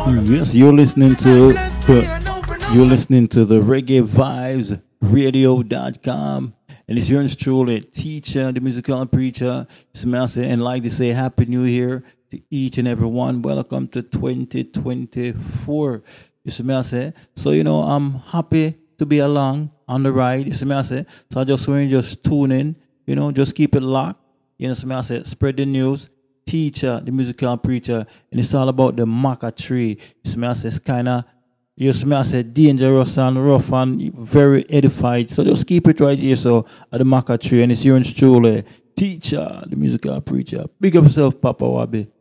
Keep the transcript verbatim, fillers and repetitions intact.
Yes, you're listening to the, you're listening to the Reggae Vibes Radio dot com. And it's yours truly, teacher, the musical preacher. Smell and like to say Happy New Year to each and every one. Welcome to twenty twenty-four. You see me I say? So you know I'm happy to be along on the ride. You see me I say? So I just want you to just tune in, you know, just keep it locked. You know, so me I say, spread the news. Teacher, the musical preacher, and it's all about the maca tree. You see me I say it's kinda you see me I say dangerous and rough and very edified. So just keep it right here so at the maca tree and it's yours truly. Teacher, the musical preacher. Big up yourself, Papa Wabi.